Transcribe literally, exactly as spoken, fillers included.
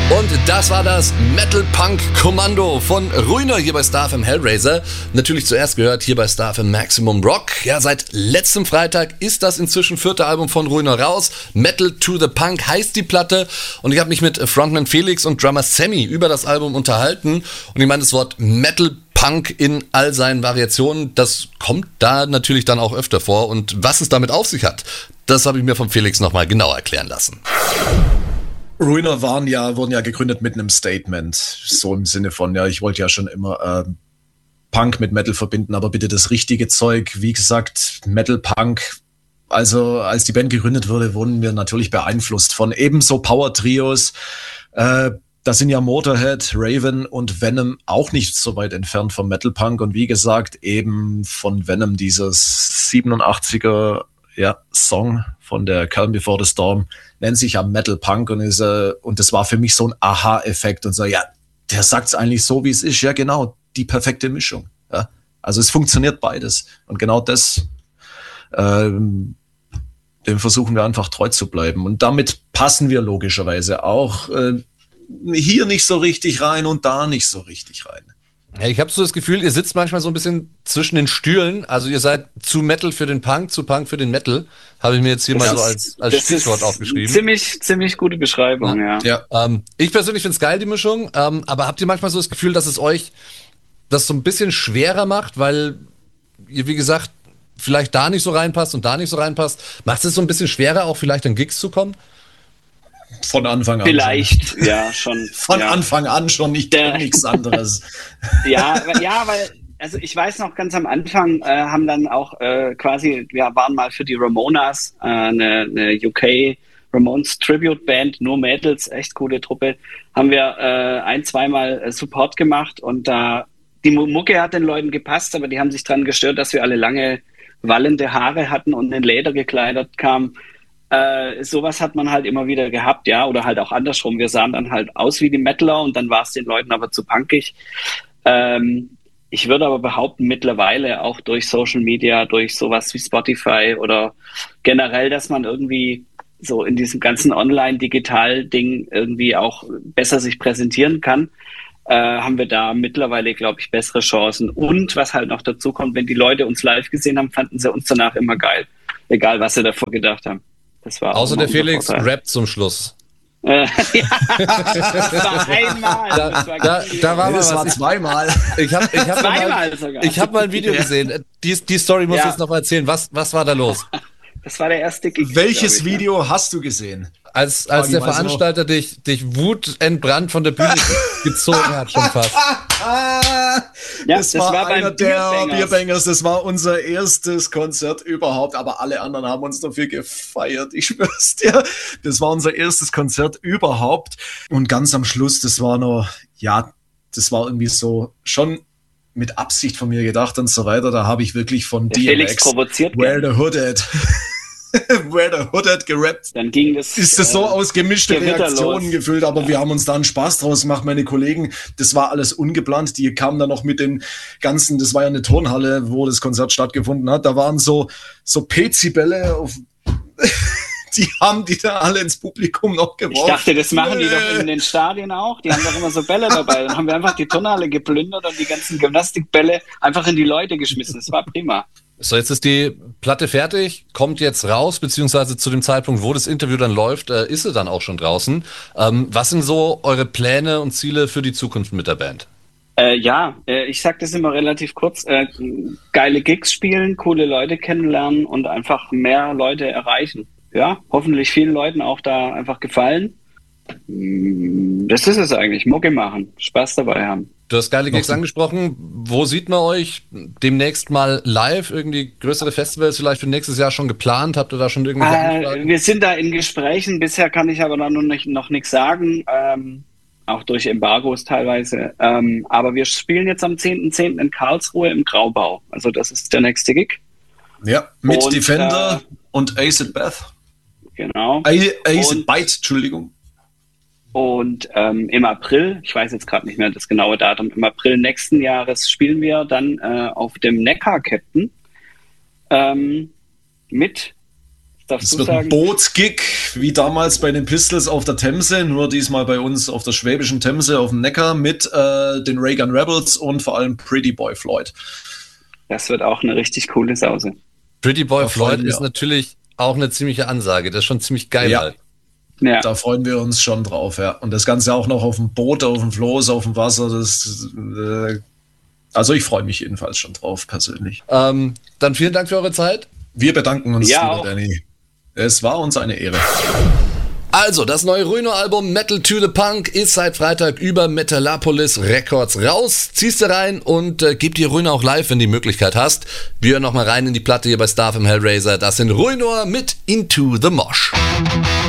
Und das war das Metal-Punk-Kommando von Ruiner hier bei Star F M Hellraiser. Natürlich zuerst gehört hier bei Star F M Maximum Rock. Ja, seit letztem Freitag ist das inzwischen vierte Album von Ruiner raus. Metal to the Punk heißt die Platte. Und ich habe mich mit Frontman Felix und Drummer Sammy über das Album unterhalten. Und ich meine, das Wort Metal Punk in all seinen Variationen, das kommt da natürlich dann auch öfter vor. Und was es damit auf sich hat, das habe ich mir von Felix nochmal genau erklären lassen. Ruiner waren ja, wurden ja gegründet mit einem Statement, so im Sinne von, ja, ich wollte ja schon immer äh, Punk mit Metal verbinden, aber bitte das richtige Zeug. Wie gesagt, Metal Punk. Also als die Band gegründet wurde, wurden wir natürlich beeinflusst von ebenso Power-Trios. Äh, da sind ja Motorhead, Raven und Venom auch nicht so weit entfernt vom Metal Punk. Und wie gesagt, eben von Venom dieses siebenundachtziger ja, Song von der Calm Before the Storm, nennt sich ja Metal Punk und ist äh, und das war für mich so ein Aha-Effekt und so, ja, der sagt's eigentlich so, wie es ist, ja genau, die perfekte Mischung. Ja? Also es funktioniert beides und genau das, ähm, dem versuchen wir einfach treu zu bleiben und damit passen wir logischerweise auch äh, hier nicht so richtig rein und da nicht so richtig rein. Ja, ich habe so das Gefühl, ihr sitzt manchmal so ein bisschen zwischen den Stühlen. Also ihr seid zu Metal für den Punk, zu Punk für den Metal. Habe ich mir jetzt hier das mal so als, als Stichwort aufgeschrieben. Ziemlich, ziemlich gute Beschreibung, ja. ja. ja. Ähm, ich persönlich finde es geil, die Mischung. Ähm, aber habt ihr manchmal so das Gefühl, dass es euch das so ein bisschen schwerer macht, weil ihr, wie gesagt, vielleicht da nicht so reinpasst und da nicht so reinpasst? Macht es so ein bisschen schwerer, auch vielleicht an Gigs zu kommen? Von Anfang an. Vielleicht, schon. ja, schon. Von ja. Anfang an schon, ich kenne nichts anderes. ja, ja, weil, also ich weiß noch, ganz am Anfang äh, haben dann auch äh, quasi, wir waren mal für die Ramonas, äh, eine, eine U K Ramones Tribute Band, nur Mädels, echt coole Truppe, haben wir äh, ein-, zweimal äh, Support gemacht und da, die Mucke hat den Leuten gepasst, aber die haben sich dran gestört, dass wir alle lange wallende Haare hatten und in Leder gekleidet kamen. Äh, sowas hat man halt immer wieder gehabt, ja, oder halt auch andersrum. Wir sahen dann halt aus wie die Metaler und dann war es den Leuten aber zu punkig. Ähm, ich würde aber behaupten, mittlerweile auch durch Social Media, durch sowas wie Spotify oder generell, dass man irgendwie so in diesem ganzen Online-Digital-Ding irgendwie auch besser sich präsentieren kann, äh, haben wir da mittlerweile, glaube ich, bessere Chancen. Und was halt noch dazu kommt, wenn die Leute uns live gesehen haben, fanden sie uns danach immer geil. Egal, was sie davor gedacht haben. Das war außer der Felix rappt zum Schluss. ja, das war einmal. Da, das war, da, da war nee, das mal war was. zweimal. Ich habe ich hab zweimal mal, sogar. ich hab mal ein Video gesehen. Die, die Story muss ja. ich jetzt noch mal erzählen. Was, was war da los? Das war der erste Gig. Welches ich, Video ja. hast du gesehen? Als, als der Veranstalter dich, dich wutentbrannt von der Bühne gezogen hat, schon fast. ja, das, das war, war einer der Beerbangers. Beerbangers. Das war unser erstes Konzert überhaupt. Aber alle anderen haben uns dafür gefeiert. Ich schwör's dir. Das war unser erstes Konzert überhaupt. Und ganz am Schluss, das war noch, ja, das war irgendwie so schon mit Absicht von mir gedacht und so weiter. Da habe ich wirklich von der D M X, Felix provoziert Where the Hood at. Where the Hood hat gerappt. Dann ging das. Ist das so äh, aus gemischte Reaktionen los. gefüllt, aber ja. wir haben uns da einen Spaß draus gemacht, meine Kollegen. Das war alles ungeplant. Die kamen dann noch mit den ganzen, das war ja eine Turnhalle, wo das Konzert stattgefunden hat. Da waren so, so Pezibälle auf. Die haben die da alle ins Publikum noch geworfen. Ich dachte, das machen die doch in den Stadien auch. Die haben doch immer so Bälle dabei. Dann haben wir einfach die Turnhalle geplündert und die ganzen Gymnastikbälle einfach in die Leute geschmissen. Das war prima. So, jetzt ist die Platte fertig, kommt jetzt raus, beziehungsweise zu dem Zeitpunkt, wo das Interview dann läuft, äh, ist sie dann auch schon draußen. Ähm, was sind so eure Pläne und Ziele für die Zukunft mit der Band? Äh, ja, äh, ich sag das immer relativ kurz. Äh, geile Gigs spielen, coole Leute kennenlernen und einfach mehr Leute erreichen. Ja, hoffentlich vielen Leuten auch da einfach gefallen. Das ist es eigentlich, Mucke machen, Spaß dabei haben. Du hast geile Gigs angesprochen. Wo sieht man euch demnächst mal live? Irgendwie größere Festivals vielleicht für nächstes Jahr schon geplant? Habt ihr da schon irgendwelche Anfragen? Äh, wir sind da in Gesprächen. Bisher kann ich aber da noch, nicht, noch nichts sagen. Ähm, auch durch Embargos teilweise. Ähm, aber wir spielen jetzt am zehnten zehnten in Karlsruhe im Graubau. Also das ist der nächste Gig. Ja, mit und, Defender äh, und Acid Bath. Genau. Acid Bite, Entschuldigung. Und ähm, im April, ich weiß jetzt gerade nicht mehr das genaue Datum, im April nächsten Jahres spielen wir dann äh, auf dem Neckar Captain ähm, mit darfst Es du wird ein sagen. Bootsgig, wie damals bei den Pistols auf der Themse, nur diesmal bei uns auf der schwäbischen Themse auf dem Neckar mit äh, den Reagan Rebels und vor allem Pretty Boy Floyd. Das wird auch eine richtig coole Sause. Pretty Boy Da freuen Floyd wir. ist natürlich auch eine ziemliche Ansage. Das ist schon ziemlich geil. Ja. Halt. Ja. Da freuen wir uns schon drauf, ja. Und das Ganze auch noch auf dem Boot, auf dem Floß, auf dem Wasser. Das, äh, also ich freue mich jedenfalls schon drauf, persönlich. Ähm, dann vielen Dank für eure Zeit. Wir bedanken uns, Ja, lieber auch. Danny. Es war uns eine Ehre. Also, das neue Ruino-Album Metal to the Punk ist seit Freitag über Metalopolis Records raus. Ziehst du rein und äh, gib dir Ruino auch live, wenn du die Möglichkeit hast. Wir hören nochmal rein in die Platte hier bei Star F M Hellraiser. Das sind Ruino mit Into the Mosh.